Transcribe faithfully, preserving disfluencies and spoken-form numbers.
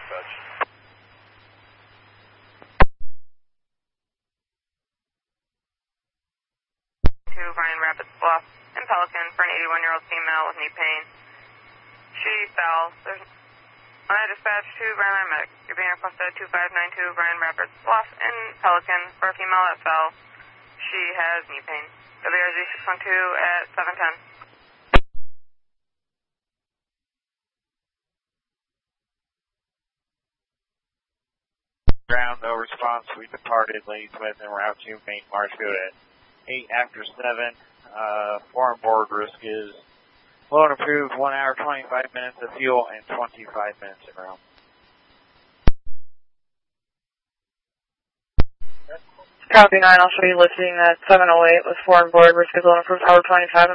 dispatch. To Ryan Rapids Bluff in Pelican for an eighty-one-year-old female with knee pain. She fell. There's When I dispatch to Grand Line Medic, you're being requested at two five nine two Ryan Rapids Bluff in Pelican for a female that fell. She has knee pain. W R Z six one two at seven ten. Ground, no response. We departed Lady Smith en route to Main Marshfield at eight after seven. Uh, foreign board risk is low and approved, one hour, twenty-five minutes of fuel, and twenty-five minutes in route. Copy nine, I'll show you lifting at seven oh eight with foreign board risk is low and approved, hour twenty-five.